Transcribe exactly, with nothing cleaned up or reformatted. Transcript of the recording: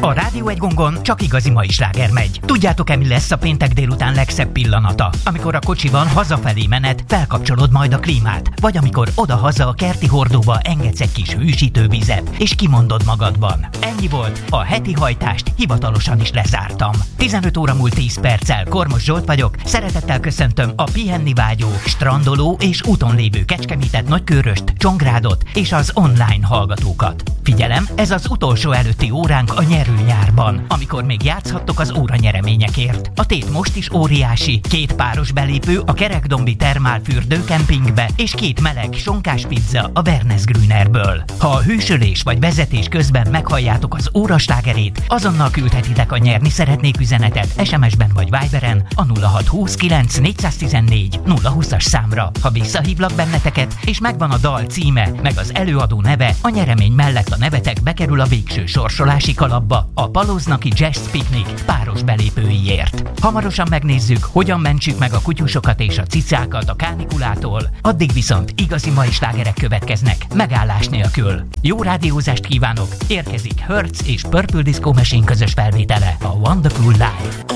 A Rádió egy gongon csak igazi mai sláger megy. Tudjátok-e, mi lesz a péntek délután legszebb pillanata? Amikor a kocsiban hazafelé menet, felkapcsolod majd a klímát. Vagy amikor oda-haza a kerti hordóba engedsz egy kis hűsítővizet, és kimondod magadban. Ennyi volt, a heti hajtást hivatalosan is lezártam. tizenöt óra múlt tíz perccel, Kormos Zsolt vagyok, szeretettel köszöntöm a pihenni vágyó, strandoló és úton lévő Kecskemétet, Nagykőröst, Csongrádot és az online hallgatókat. Figyelem, ez az utolsó előtti óránk a nyerőnyárban, amikor még játszhattok az óra nyereményekért. A tét most is óriási, két páros belépő a Kerekdombi Termál fürdőkempingbe és két meleg sonkás pizza a Wernes Grünerből. Ha a hűsölés vagy vezetés közben meghalljátok az óra slágerét, azonnal küldhetitek a nyerni szeretnék üzenetet es em es-ben vagy Viberen a nulla hat huszonkilenc négyszáztizennégy nulla húszas számra. Ha visszahívlak benneteket, és megvan a dal címe, meg az előadó neve, a nyeremény mellett a nevetek bekerül a végső sorsolási kalapba a Paloznaki Jazz Picnic páros belépőiért. Hamarosan megnézzük, hogyan mentsük meg a kutyusokat és a cicákat a kánikulától, addig viszont igazi mai slágerek következnek, megállás nélkül. Jó rádiózást kívánok, érkezik Hertz és Purple Disco Machine közös felvétele, a Wonderful Life.